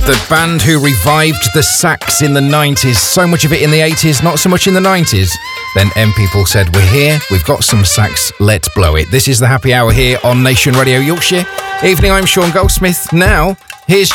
The band who revived the sax in the 90s, so much of it in the 80s, not so much in the 90s. Then M People said, we're here, we've got some sax, let's blow it. This is the Happy Hour here on Nation Radio Yorkshire. Evening, I'm Sean Goldsmith. Now, here's